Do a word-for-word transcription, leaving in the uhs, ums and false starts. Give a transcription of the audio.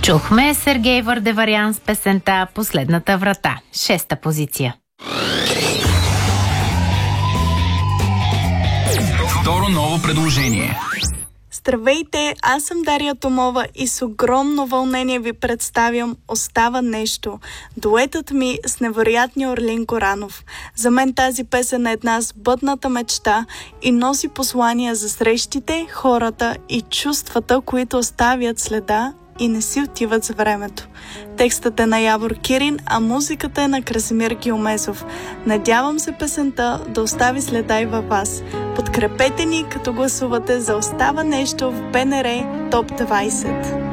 Чухме Сергей Върдеварян с песента "Последната врата", шеста позиция. Второ ново предложение. Здравейте, аз съм Дария Томова и с огромно вълнение ви представям "Остава нещо", дуетът ми с невероятния Орлин Горанов. За мен тази песен е една сбъдната мечта и носи послания за срещите, хората и чувствата, които оставят следа и не си отиват за времето. Текстът е на Явор Кирин, а музиката е на Красимир Геомезов. Надявам се песента да остави следа и във вас. Подкрепете ни, като гласувате за "Остава нещо" в БНР Топ двайсет.